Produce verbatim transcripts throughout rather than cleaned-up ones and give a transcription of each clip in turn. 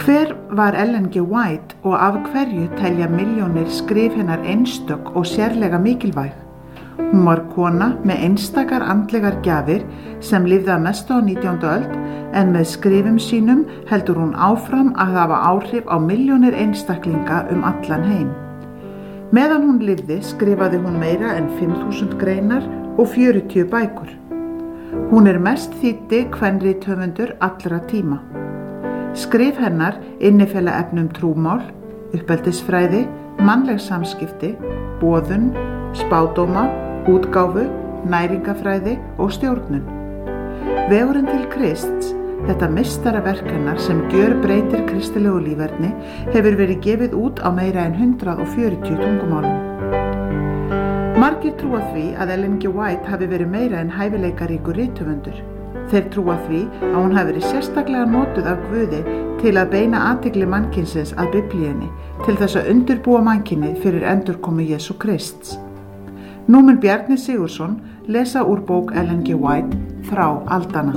Hver var Ellen G. White og af hverju telja milljónir skrif hennar einstök og sérlega mikilvæg? Hún var kona með einstakar andlegar gjafir sem lifði að mestu á nítjándu öld en með skrifum sínum heldur hún áfram að hafa áhrif á milljónir einstaklinga um allan heim. Meðan hún lifði skrifaði hún meira en fimm þúsund greinar og fjörutíu bækur. Hún er mest þýddi kvenrithöfundur allra tíma. Skrif hennar innifela efnum trúmál, uppeldisfræði, mannleg samskipti, boðun, spádóma, útgáfu, næringafræði og stjórnun. Vegurinn til Krists, þetta meistaraverk hennar sem gjörbreytir kristilegu líferni, hefur verið gefið út á meira en hundrað og fjörutíu tungumálum. Margir trúa því að Ellen G. White hafi verið meira en hæfileikaríkur rithöfundur. Þeir trúa því að hún hafi verið sérstaklega notuð af Guði til að beina athygli mannkynsins að Biblíunni til þess að undirbúa mannkynið fyrir endurkomu Jesú Krists. Nú mun Bjarni Sigurðsson lesa úr bók Ellen G. White Þrá aldanna.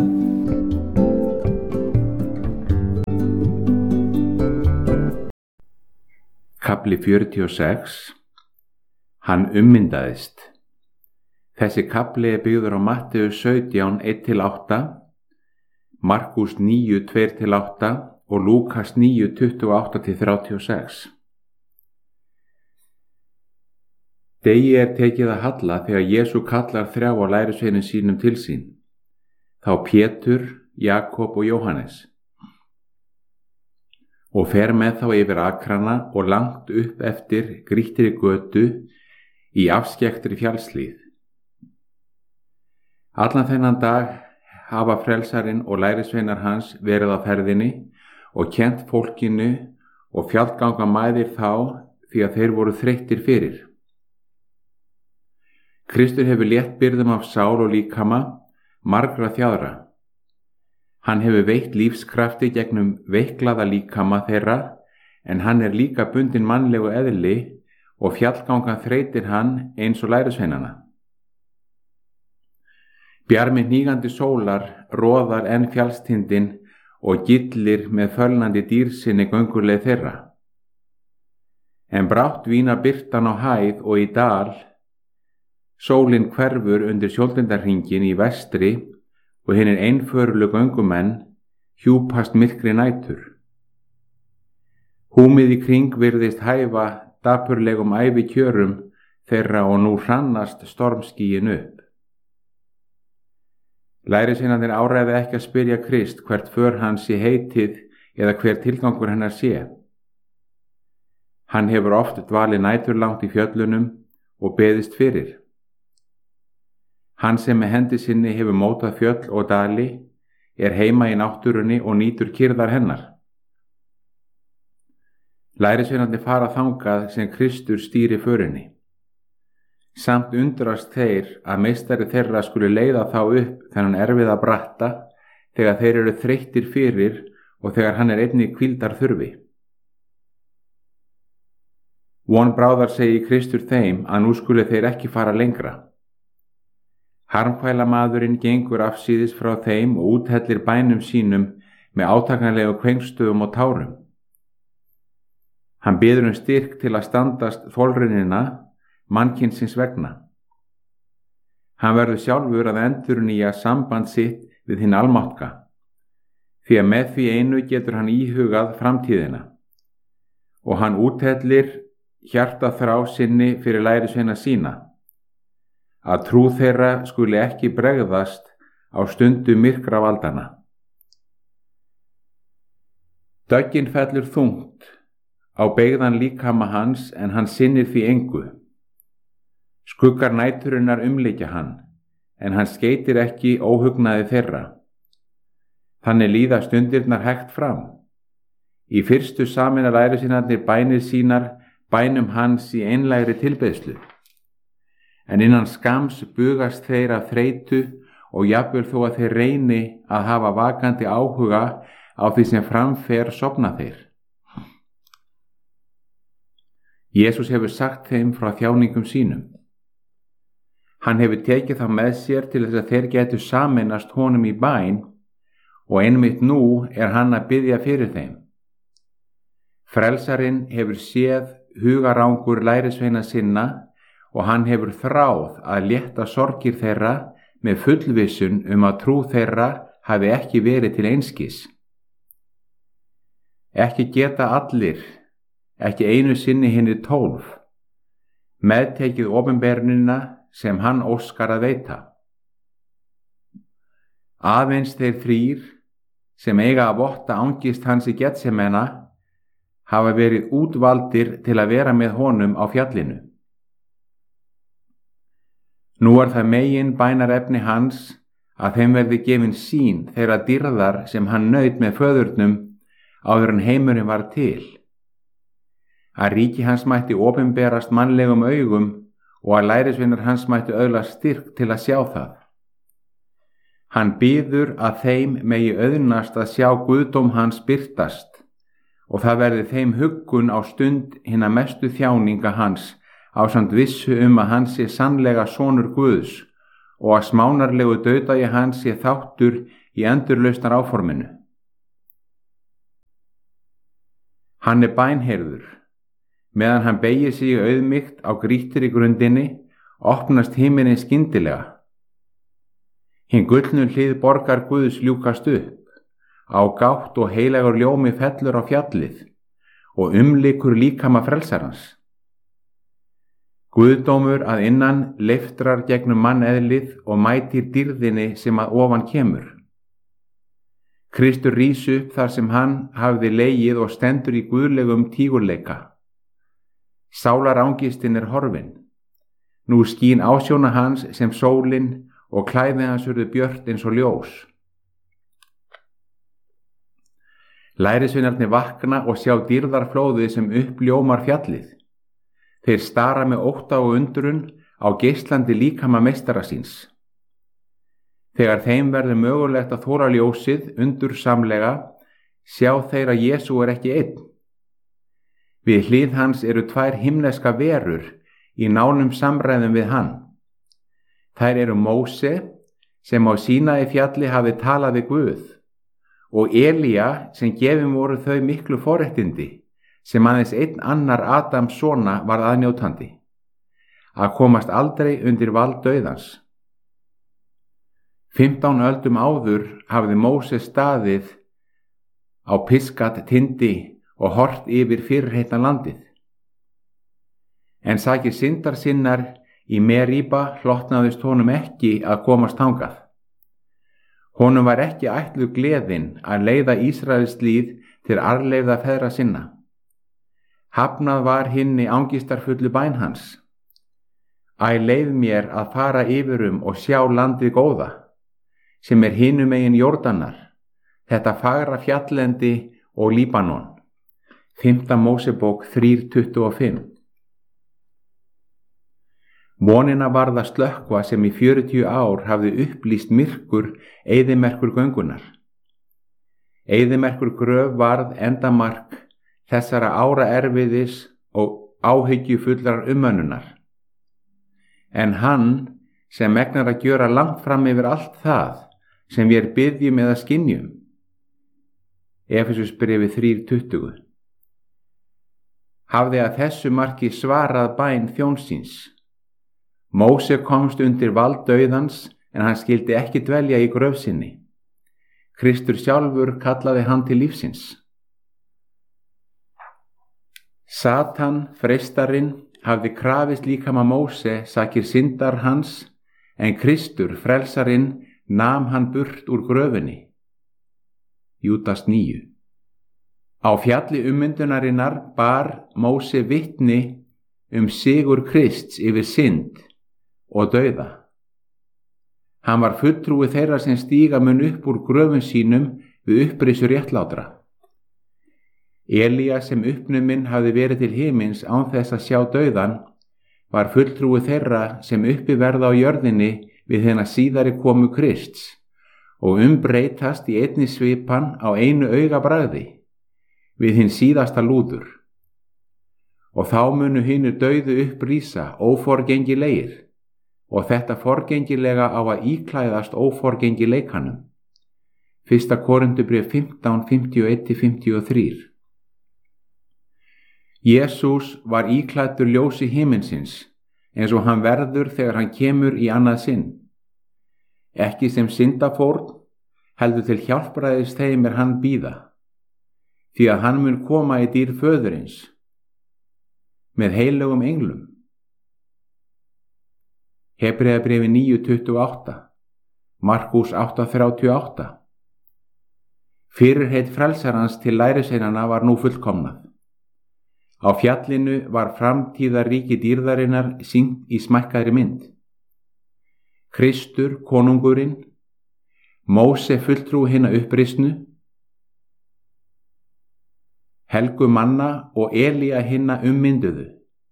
Kafli fjörutíu og sex. Hann ummyndaðist. Þessi kafli er byggður á Matteus sautján, eitt til átta, Markús níu, tvö til átta og Lúkas níu, tuttugu og átta til þrjátíu og sex. Degi er tekið að halla þegar Jesú kallar þrjá á lærisveinum sínum til sín, þá Pétur, Jakob og Jóhannes, og fer með þá yfir akrana og langt upp eftir grýttri götu í afskekktri fjallshlíð. Allan þennan dag hafa frelsarinn og lærisveinar hans verið á ferðinni og kennt fólkinu og fjallganga mæðir þá því að þeir voru þreyttir fyrir. Kristur hefur létt byrðum af sál og líkama margra þjáðra. Hann hefur veitt lífskrafti gegnum veiklaða líkama þeirra en hann er líka bundinn mannlegu eðli og fjallgangan þreytir hann eins og lærisveinana. Bjarmi hnígandi sólar roðar enn fjallstindin og gillir með fölnandi dýrsinni gönguleið þeirra. En brátt vína birtan á hæð og í dal, sólin hverfur undir sjóndeildarhringinn í vestri og hinir einförulu göngumenn hjúpast myrkri nætur. Húmið í kring virðist hæfa dapurlegum ævikjörum þeirra og nú hrannast stormskýin upp. Lærisveinarnir áræði ekki að spyrja Krist hvert för hans sé heitið eða hver tilgangur hennar sé. Hann hefur oft dvalið næturlangt í fjöllunum og beðist fyrir. Hann sem með hendi sinni hefur mótað fjöll og dali er heima í náttúrunni og nýtur kyrrðar hennar. Lærisveinarnir fara þangað sem Kristur stýri förinni. Samt undrast þeir að meistari þeirra skuli leiða þá upp þennan erfiða bratta þegar þeir eru þreyttir fyrir og þegar hann er einnig hvíldar þurfi. Von bráðar segi Kristur þeim að nú skuli þeir ekki fara lengra. Harmkvæla maðurinn gengur afsíðis frá þeim og úthellir bænum sínum með átakanlegu kvengstöfum og tárum. Hann biður um styrk til að standast þolrunina mannkynsins vegna. Hann verður sjálfur að endurnýja samband sitt við hinn almáttga, því að með því einu getur hann íhugað framtíðina og hann úthellir hjartaþrá sinni fyrir lærisveina sína, að trú þeirra skuli ekki bregðast á stundu myrkra valdanna. Döggin fellur þungt á beygðan líkama hans en hann sinnir því engu. Skuggar næturinnar umlykja hann, en hann skeytir ekki óhugnaði þeirra. Þannig líða stundirnar hægt fram. Í fyrstu sameina lærisveinarnir bænir sínar bænum hans í einlægri tilbeiðslu. En innan skams bugast þeir af þreytu og jafnvel þó að þeir reyni að hafa vakandi áhuga á því sem framfer sofna þeir. Jesús hefur sagt þeim frá þjáningum sínum. Hann hefur tekið það með sér til þess að þeir getu sameinast honum í bæn og einmitt nú er hann að biðja fyrir þeim. Frelsarinn hefur séð hugarangur lærisveina sinna og hann hefur þráð að létta sorgir þeirra með fullvissun um að trú þeirra hafi ekki verið til einskis. Ekki geta allir, ekki einu sinni hinir tólf, meðtekið opinberunina sem hann óskar að veita. Aðeins þeir þrír sem eiga að votta angist hans í Getsemena hafa verið útvaldir til að vera með honum á fjallinu. Nú er það megin bænarefni hans að þeim verði gefin sýn þeirra dýrðar sem hann naut með föðurnum áður en heimurinn var til. Að ríki hans mætti opinberast mannlegum augum og að lærisveinar hans mætti öðlast styrk til að sjá það. Hann biður að þeim megi auðnast að sjá guðdóm hans birtast og það verði þeim huggun á stund hinna mestu þjáninga hans ásamt vissu um að hann sé sannlega sonur Guðs og að smánarlegu dauðdagi hans sé þáttur í endurlausnar áforminu. Hann er bænheyrður. Meðan hann beygir sig auðmýkt á grýttri grundinni, opnast himinin skyndilega. Hinn gullnu hlið borgar Guðs ljúkast upp, á gátt og heilagur ljómi fellur á fjallið og umlykur líkama frelsarans. Guðdómur að innan leiftrar gegnum manneðlið og mætir dýrðinni sem að ofan kemur. Kristur rís upp þar sem hann hafði legið og stendur í guðlegum tígurleika. Sálarangistin er horfin. Nú skín ásjóna hans sem sólin og klæði hans urðu björt eins og ljós. Lærisveinarnir vakna og sjá dýrðarflóðið sem uppljómar fjallið. Þeir stara með ótta og undrun á geislandi líkama meistara síns. Þegar þeim verður mögulegt að þóra ljósið undursamlega, sjá þeir að Jesú er ekki einn. Við hlið hans eru tvær himneska verur í nánum samræðum við hann. Þær eru Móse, sem á Sínaí fjalli hafi talað við Guð, og Elía, sem gefin voru þau miklu forréttindi, sem aðeins einn annar Adams sona varð aðnjótandi, að komast aldrei undir vald dauðans. Fimmtán öldum áður hafði Móse staðið á Pisgat tindi og hort yfir fyrirheitna landið. En sakir syndar sinnar í Meríba hlotnaðist honum ekki að komast þangað. Honum var ekki ætluð gleðin að leiða Ísraels líð til arfleifða feðra sinna. Hafnað var hinni angistarfullu bæn hans. Æ, leið mér að fara yfirum og sjá landið góða, sem er hinum megin Jórdanar, þetta fagra fjalllendi og Líbanon. Fimmta Mósebók þrjú tuttugu og fimm. Vonina varð að slökkva sem í fjörutíu ár hafði upplýst myrkur eyðimerkur göngunar. Eyðimerkur gröf varð endamark þessara ára erfiðis og áhyggjufullar umönnunar. En hann sem megnar að gjöra langt fram yfir allt það sem við biðjum eða skynjum. Efesusbréfi þrjú tuttugu. Hafði að þessu marki svarað bæn þjónsins. Móse komst undir vald dauðans en hann skildi ekki dvelja í gröf sinni. Kristur sjálfur kallaði hann til lífsins. Satan, freistarinn, hafði krafist líkama Móse sakir syndar hans, en Kristur, frelsarinn, nam hann burt úr gröfinni. Júdas níu. Á fjalli ummyndunarinnar bar Móse vitni um sigur Krists yfir synd og dauða. Hann var fulltrúi þeirra sem stíga mun upp úr gröfum sínum við upprisu réttlátra. Elía sem uppnuminn hafði verið til himins án þess að sjá dauðan, var fulltrúi þeirra sem uppi verða á jörðinni við hennar síðari komu Krists og umbreytast í einni svipan á einu augabragði við hinn síðasta lúður. Og þá munu hinu dauðu upprísa óforgengilegir, og þetta forgengilega á að íklæðast óforgengileikanum. Fyrsta Korintubréf fimmtán, fimmtíu og eitt til fimmtíu og þrjú. Jesús var íklæddur ljósi himinsins, eins og hann verður þegar hann kemur í annað sinn. Ekki sem syndafórn, heldur til hjálpræðis þeim er hann bíða, því að hann mun koma í dýrð föðurins, með heilögum englum. Hebreabréfi níu tuttugu og átta, Markús átta þrjátíu og átta. Fyrirheit frelsarans til lærisveinanna var nú fullkomnað. Á fjallinu var framtíðarríki dýrðarinnar sýnt í smækkaðri mynd. Kristur, konungurinn, Móse fulltrú hinna upprisnu, Helgu manna og Elía hinna ummynduðu.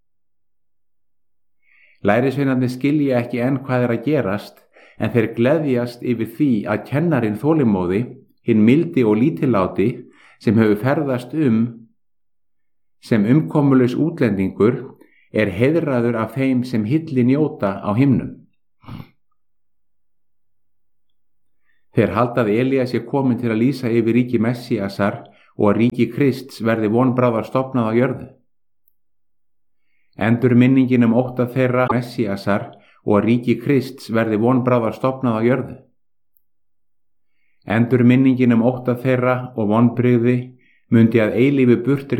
Lærisveinarnir skilja ekki enn hvað er að gerast, en þeir gleðjast yfir því að kennarinn þolinmóði, hinn mildi og lítilláti, sem hefur ferðast um sem umkomulaus útlendingur, er heiðraður af þeim sem hilli njóta á himnum. Þeir halda að Elía sé komin til að lýsa yfir ríki Messíasar og að ríki Krists verði vonbráðar stofnað á jörðu. Endurminningin um ótta þeirra Messíasar og að ríki Krists verði vonbráðar stofnað á jörðu. Endurminningin um ótta þeirra og vonbrigði mundi að eilífu burt